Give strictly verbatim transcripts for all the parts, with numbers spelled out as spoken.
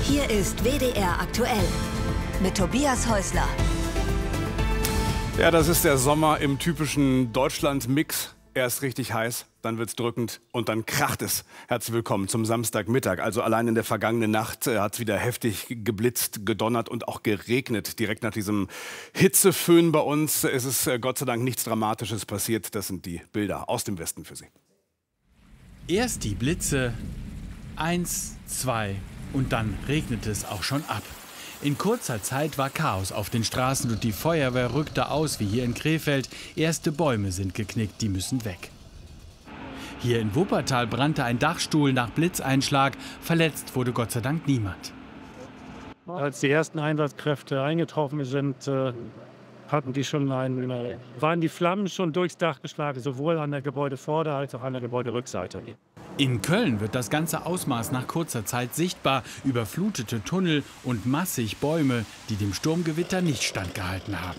Hier ist W D R aktuell mit Tobias Häusler. Ja, das ist der Sommer im typischen Deutschland-Mix. Erst richtig heiß, dann wird's drückend und dann kracht es. Herzlich willkommen zum Samstagmittag. Also allein in der vergangenen Nacht äh, hat es wieder heftig geblitzt, gedonnert und auch geregnet. Direkt nach diesem Hitzeföhn bei uns ist es äh, Gott sei Dank nichts Dramatisches passiert. Das sind die Bilder aus dem Westen für Sie. Erst die Blitze, eins, zwei und dann regnete es auch schon ab. In kurzer Zeit war Chaos auf den Straßen und die Feuerwehr rückte aus, wie hier in Krefeld. Erste Bäume sind geknickt, die müssen weg. Hier in Wuppertal brannte ein Dachstuhl nach Blitzeinschlag. Verletzt wurde Gott sei Dank niemand. Als die ersten Einsatzkräfte eingetroffen sind, äh, hatten die schon einen, äh, waren die Flammen schon durchs Dach geschlagen, sowohl an der Gebäudevorder- als auch an der Gebäuderückseite. In Köln wird das ganze Ausmaß nach kurzer Zeit sichtbar. Überflutete Tunnel und massig Bäume, die dem Sturmgewitter nicht standgehalten haben.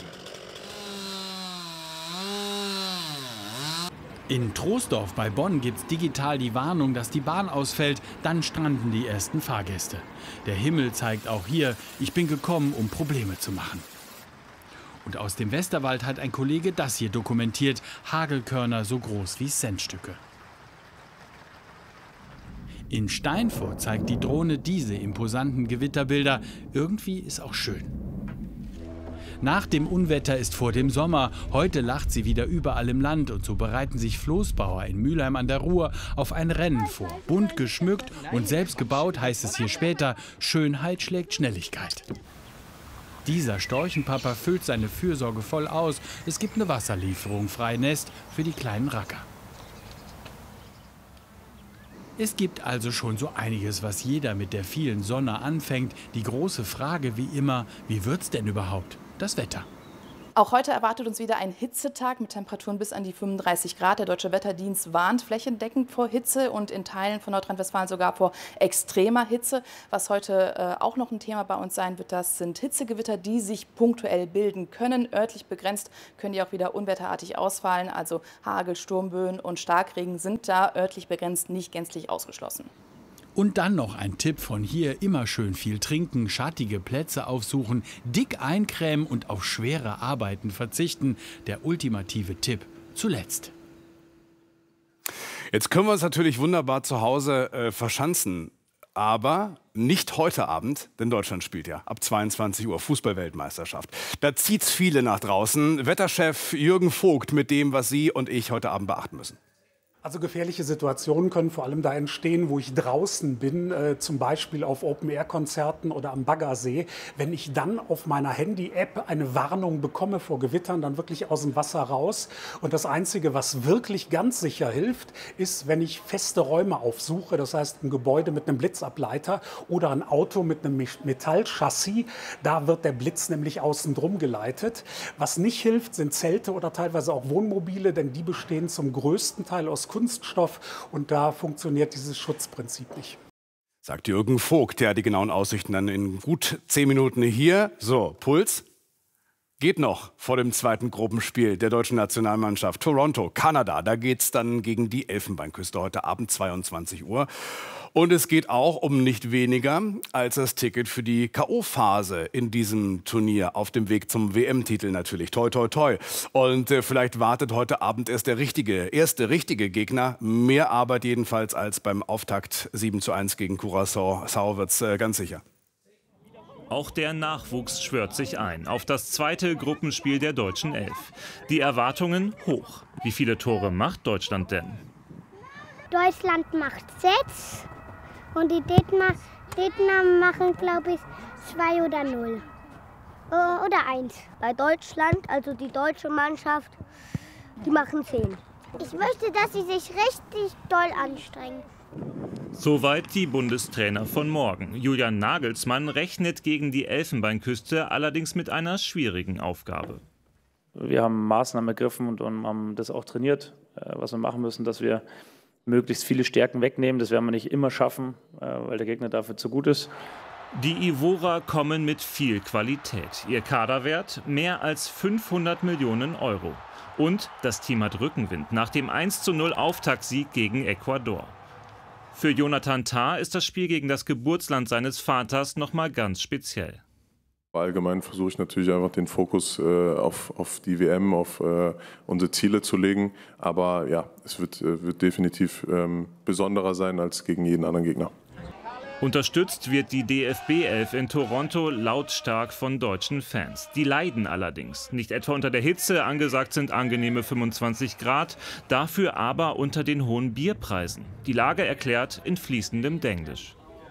In Troisdorf bei Bonn gibt es digital die Warnung, dass die Bahn ausfällt. Dann stranden die ersten Fahrgäste. Der Himmel zeigt auch hier, ich bin gekommen, um Probleme zu machen. Und aus dem Westerwald hat ein Kollege das hier dokumentiert. Hagelkörner so groß wie Centstücke. In Steinfurt zeigt die Drohne diese imposanten Gewitterbilder. Irgendwie ist auch schön. Nach dem Unwetter ist vor dem Sommer. Heute lacht sie wieder überall im Land. Und so bereiten sich Floßbauer in Mülheim an der Ruhr auf ein Rennen vor. Bunt geschmückt und selbst gebaut, heißt es hier später. Schönheit schlägt Schnelligkeit. Dieser Storchenpapa füllt seine Fürsorge voll aus. Es gibt eine Wasserlieferung, Freinest für die kleinen Racker. Es gibt also schon so einiges, was jeder mit der vielen Sonne anfängt. Die große Frage wie immer, wie wird's denn überhaupt? Das Wetter. Auch heute erwartet uns wieder ein Hitzetag mit Temperaturen bis an die fünfunddreißig Grad. Der Deutsche Wetterdienst warnt flächendeckend vor Hitze und in Teilen von Nordrhein-Westfalen sogar vor extremer Hitze. Was heute äh, auch noch ein Thema bei uns sein wird, das sind Hitzegewitter, die sich punktuell bilden können. Örtlich begrenzt können die auch wieder unwetterartig ausfallen. Also Hagel, Sturmböen und Starkregen sind da örtlich begrenzt nicht gänzlich ausgeschlossen. Und dann noch ein Tipp von hier, immer schön viel trinken, schattige Plätze aufsuchen, dick eincremen und auf schwere Arbeiten verzichten. Der ultimative Tipp zuletzt. Jetzt können wir uns natürlich wunderbar zu Hause äh, verschanzen, aber nicht heute Abend, denn Deutschland spielt ja ab zweiundzwanzig Uhr Fußball-Weltmeisterschaft. Da zieht's viele nach draußen. Wetterchef Jürgen Vogt mit dem, was Sie und ich heute Abend beachten müssen. Also gefährliche Situationen können vor allem da entstehen, wo ich draußen bin, äh, zum Beispiel auf Open-Air-Konzerten oder am Baggersee. Wenn ich dann auf meiner Handy-App eine Warnung bekomme vor Gewittern, dann wirklich aus dem Wasser raus. Und das Einzige, was wirklich ganz sicher hilft, ist, wenn ich feste Räume aufsuche, das heißt ein Gebäude mit einem Blitzableiter oder ein Auto mit einem Metallchassis. Da wird der Blitz nämlich außen drum geleitet. Was nicht hilft, sind Zelte oder teilweise auch Wohnmobile, denn die bestehen zum größten Teil aus Kunststoff und da funktioniert dieses Schutzprinzip nicht. Sagt Jürgen Vogt, ja, die genauen Aussichten dann in gut zehn Minuten hier. So, Puls geht noch vor dem zweiten Gruppenspiel der deutschen Nationalmannschaft. Toronto, Kanada, da geht's dann gegen die Elfenbeinküste heute Abend zweiundzwanzig Uhr. Und es geht auch um nicht weniger als das Ticket für die K O-Phase in diesem Turnier auf dem Weg zum W M-Titel natürlich. Toi, toi, toi. Und äh, vielleicht wartet heute Abend erst der richtige, erste richtige Gegner. Mehr Arbeit jedenfalls als beim Auftakt sieben zu eins gegen Curaçao. Sau wird's äh, ganz sicher. Auch der Nachwuchs schwört sich ein auf das zweite Gruppenspiel der deutschen Elf. Die Erwartungen hoch. Wie viele Tore macht Deutschland denn? Deutschland macht sechs. Und die Gegner, Gegner machen, glaube ich, zwei oder null. Oder eins. Bei Deutschland, also die deutsche Mannschaft, die machen zehn. Ich möchte, dass sie sich richtig doll anstrengen. Soweit die Bundestrainer von morgen. Julian Nagelsmann rechnet gegen die Elfenbeinküste allerdings mit einer schwierigen Aufgabe. Wir haben Maßnahmen ergriffen und, und haben das auch trainiert, was wir machen müssen, dass wir möglichst viele Stärken wegnehmen. Das werden wir nicht immer schaffen, weil der Gegner dafür zu gut ist. Die Ivorer kommen mit viel Qualität. Ihr Kaderwert mehr als fünfhundert Millionen Euro. Und das Team hat Rückenwind nach dem eins zu null Auftaktsieg gegen Ecuador. Für Jonathan Tah ist das Spiel gegen das Geburtsland seines Vaters noch mal ganz speziell. Allgemein versuche ich natürlich einfach den Fokus äh, auf, auf die W M, auf äh, unsere Ziele zu legen. Aber ja, es wird, äh, wird definitiv ähm, besonderer sein als gegen jeden anderen Gegner. Unterstützt wird die D F B elf in Toronto lautstark von deutschen Fans. Die leiden allerdings. Nicht etwa unter der Hitze, angesagt sind angenehme fünfundzwanzig Grad, dafür aber unter den hohen Bierpreisen. Die Lage erklärt in fließendem Denglisch.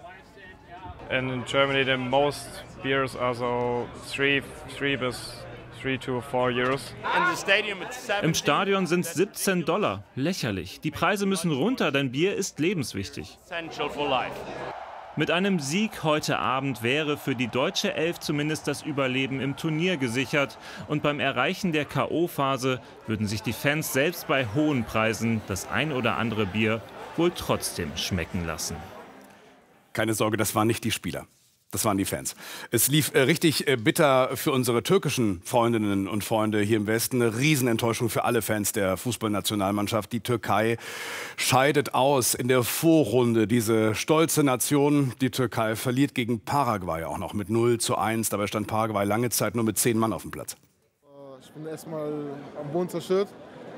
And in Germany the most beers are so three, three bis three to four euros. Im Stadion sind es siebzehn Dollar. Lächerlich. Die Preise müssen runter, denn Bier ist lebenswichtig. Mit einem Sieg heute Abend wäre für die deutsche Elf zumindest das Überleben im Turnier gesichert. Und beim Erreichen der K O-Phase würden sich die Fans selbst bei hohen Preisen das ein oder andere Bier wohl trotzdem schmecken lassen. Keine Sorge, das waren nicht die Spieler. Das waren die Fans. Es lief äh, richtig äh, bitter für unsere türkischen Freundinnen und Freunde hier im Westen. Eine Riesenenttäuschung für alle Fans der Fußballnationalmannschaft. Die Türkei scheidet aus in der Vorrunde. Diese stolze Nation, die Türkei, verliert gegen Paraguay auch noch mit null zu eins. Dabei stand Paraguay lange Zeit nur mit zehn Mann auf dem Platz. Ich bin erstmal am Boden zerstört.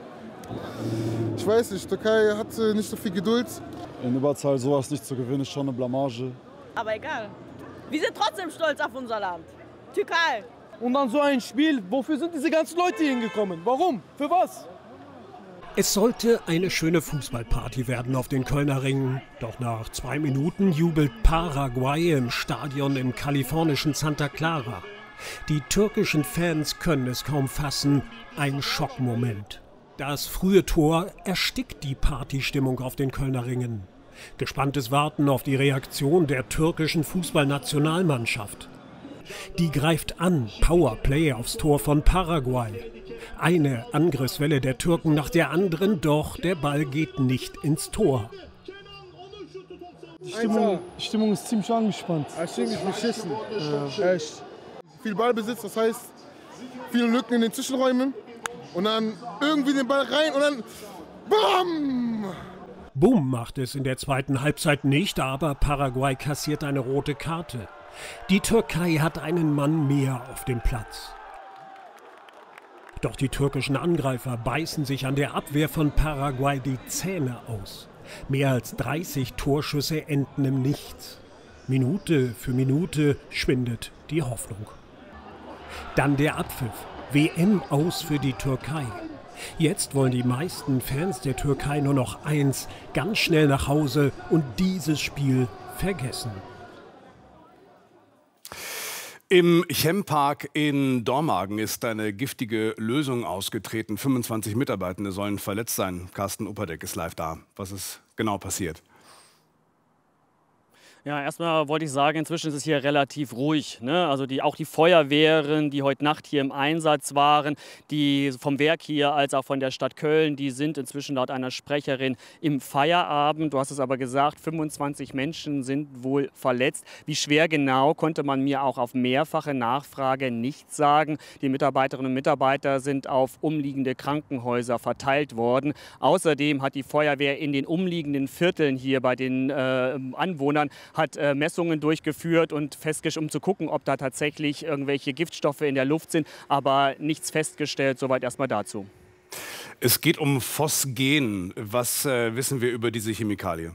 Ich weiß nicht, die Türkei hat nicht so viel Geduld. In Überzahl sowas nicht zu gewinnen, ist schon eine Blamage. Aber egal. Wir sind trotzdem stolz auf unser Land. Türkei. Und dann so ein Spiel, wofür sind diese ganzen Leute hingekommen? Warum? Für was? Es sollte eine schöne Fußballparty werden auf den Kölner Ringen. Doch nach zwei Minuten jubelt Paraguay im Stadion im kalifornischen Santa Clara. Die türkischen Fans können es kaum fassen. Ein Schockmoment. Das frühe Tor erstickt die Partystimmung auf den Kölner Ringen. Gespanntes Warten auf die Reaktion der türkischen Fußballnationalmannschaft. Die greift an, Powerplay aufs Tor von Paraguay. Eine Angriffswelle der Türken nach der anderen, doch der Ball geht nicht ins Tor. Die Stimmung, die Stimmung ist ziemlich angespannt. Ziemlich beschissen. Ja. Echt. Viel Ballbesitz, das heißt viele Lücken in den Zwischenräumen. Und dann irgendwie den Ball rein und dann BAM! Boom macht es in der zweiten Halbzeit nicht, aber Paraguay kassiert eine rote Karte. Die Türkei hat einen Mann mehr auf dem Platz. Doch die türkischen Angreifer beißen sich an der Abwehr von Paraguay die Zähne aus. Mehr als dreißig Torschüsse enden im Nichts. Minute für Minute schwindet die Hoffnung. Dann der Abpfiff. W M aus für die Türkei. Jetzt wollen die meisten Fans der Türkei nur noch eins, ganz schnell nach Hause und dieses Spiel vergessen. Im Chempark in Dormagen ist eine giftige Lösung ausgetreten. fünfundzwanzig Mitarbeitende sollen verletzt sein. Carsten Upperdeck ist live da. Was ist genau passiert? Ja, erstmal wollte ich sagen, inzwischen ist es hier relativ ruhig. Ne? Also die, auch die Feuerwehren, die heute Nacht hier im Einsatz waren, die vom Werk hier als auch von der Stadt Köln, die sind inzwischen laut einer Sprecherin im Feierabend. Du hast es aber gesagt, fünfundzwanzig Menschen sind wohl verletzt. Wie schwer genau, konnte man mir auch auf mehrfache Nachfrage nicht sagen. Die Mitarbeiterinnen und Mitarbeiter sind auf umliegende Krankenhäuser verteilt worden. Außerdem hat die Feuerwehr in den umliegenden Vierteln hier bei den äh, Anwohnern hat äh, Messungen durchgeführt und festgestellt, um zu gucken, ob da tatsächlich irgendwelche Giftstoffe in der Luft sind, aber nichts festgestellt. Soweit erstmal dazu. Es geht um Phosgen. Was äh, wissen wir über diese Chemikalie?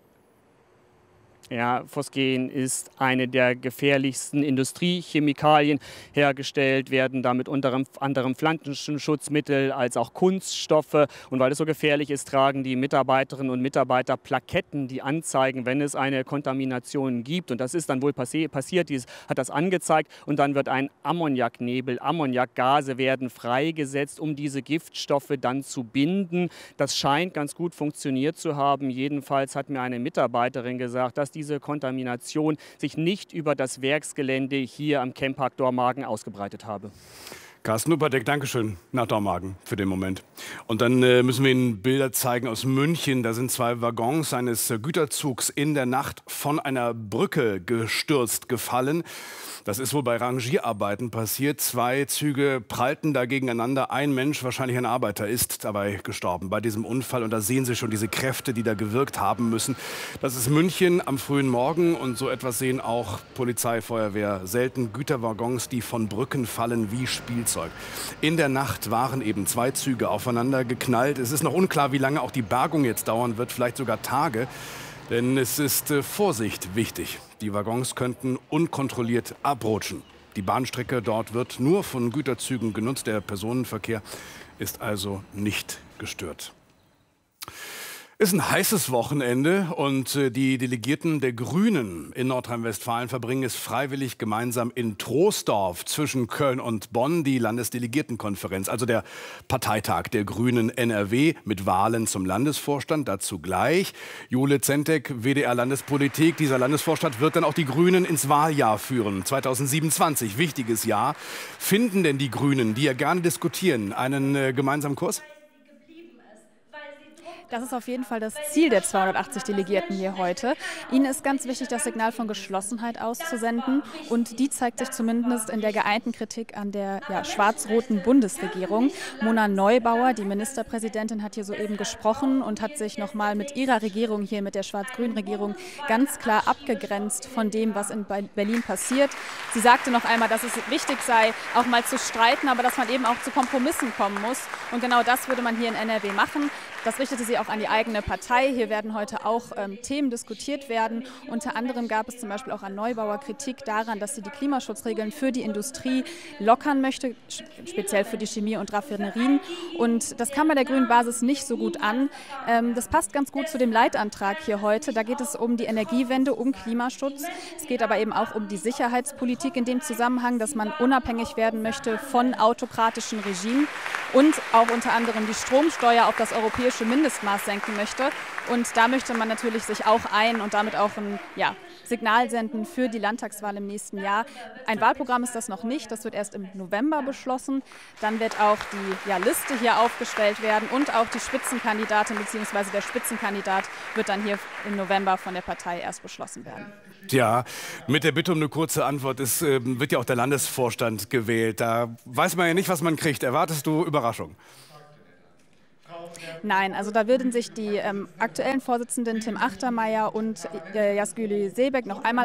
Ja, Phosgen ist eine der gefährlichsten Industriechemikalien. Hergestellt werden damit unter anderem Pflanzenschutzmittel als auch Kunststoffe. Und weil es so gefährlich ist, tragen die Mitarbeiterinnen und Mitarbeiter Plaketten, die anzeigen, wenn es eine Kontamination gibt. Und das ist dann wohl passi passiert, dies hat das angezeigt. Und dann wird ein Ammoniaknebel, Ammoniakgase werden freigesetzt, um diese Giftstoffe dann zu binden. Das scheint ganz gut funktioniert zu haben. Jedenfalls hat mir eine Mitarbeiterin gesagt, dass diese Kontamination sich nicht über das Werksgelände hier am Chempark Dormagen ausgebreitet habe. Carsten Upperdeck, Dankeschön nach Dormagen für den Moment. Und dann äh, müssen wir Ihnen Bilder zeigen aus München. Da sind zwei Waggons eines äh, Güterzugs in der Nacht von einer Brücke gestürzt gefallen. Das ist wohl bei Rangierarbeiten passiert. Zwei Züge prallten da gegeneinander. Ein Mensch, wahrscheinlich ein Arbeiter, ist dabei gestorben bei diesem Unfall. Und da sehen Sie schon diese Kräfte, die da gewirkt haben müssen. Das ist München am frühen Morgen. Und so etwas sehen auch Polizei, Feuerwehr selten. Güterwaggons, die von Brücken fallen wie Spielzeug. In der Nacht waren eben zwei Züge aufeinander geknallt. Es ist noch unklar, wie lange auch die Bergung jetzt dauern wird. Vielleicht sogar Tage. Denn es ist äh, Vorsicht wichtig. Die Waggons könnten unkontrolliert abrutschen. Die Bahnstrecke dort wird nur von Güterzügen genutzt. Der Personenverkehr ist also nicht gestört. Ist ein heißes Wochenende und die Delegierten der Grünen in Nordrhein-Westfalen verbringen es freiwillig gemeinsam in Troisdorf zwischen Köln und Bonn, die Landesdelegiertenkonferenz, also der Parteitag der Grünen N R W mit Wahlen zum Landesvorstand. Dazu gleich Jule Zentek, W D R Landespolitik. Dieser Landesvorstand wird dann auch die Grünen ins Wahljahr führen, zweitausendsiebenundzwanzig, wichtiges Jahr. Finden denn die Grünen, die ja gerne diskutieren, einen äh, gemeinsamen Kurs? Das ist auf jeden Fall das Ziel der zweihundertachtzig Delegierten hier heute. Ihnen ist ganz wichtig, das Signal von Geschlossenheit auszusenden. Und die zeigt sich zumindest in der geeinten Kritik an der ja, schwarz-roten Bundesregierung. Mona Neubauer, die Ministerpräsidentin, hat hier soeben gesprochen und hat sich noch mal mit ihrer Regierung hier, mit der schwarz-grünen Regierung, ganz klar abgegrenzt von dem, was in Berlin passiert. Sie sagte noch einmal, dass es wichtig sei, auch mal zu streiten, aber dass man eben auch zu Kompromissen kommen muss. Und genau das würde man hier in N R W machen. Das richtete sie auch an die eigene Partei. Hier werden heute auch ähm, Themen diskutiert werden. Unter anderem gab es zum Beispiel auch an Neubauer Kritik daran, dass sie die Klimaschutzregeln für die Industrie lockern möchte, speziell für die Chemie- und Raffinerien. Und das kam bei der grünen Basis nicht so gut an. Ähm, das passt ganz gut zu dem Leitantrag hier heute. Da geht es um die Energiewende, um Klimaschutz. Es geht aber eben auch um die Sicherheitspolitik in dem Zusammenhang, dass man unabhängig werden möchte von autokratischen Regimen und auch unter anderem die Stromsteuer auf das europäische Mindestmaß senken möchte. Und da möchte man natürlich sich auch ein und damit auch ein ja, Signal senden für die Landtagswahl im nächsten Jahr. Ein Wahlprogramm ist das noch nicht, das wird erst im November beschlossen. Dann wird auch die ja, Liste hier aufgestellt werden und auch die Spitzenkandidatin bzw. der Spitzenkandidat wird dann hier im November von der Partei erst beschlossen werden. Ja, mit der Bitte um eine kurze Antwort. Es äh, wird ja auch der Landesvorstand gewählt. Da weiß man ja nicht, was man kriegt. Erwartest du Überraschung? Nein, also da würden sich die ähm, aktuellen Vorsitzenden Tim Achtermeier und äh, Jasgül Seebek noch einmal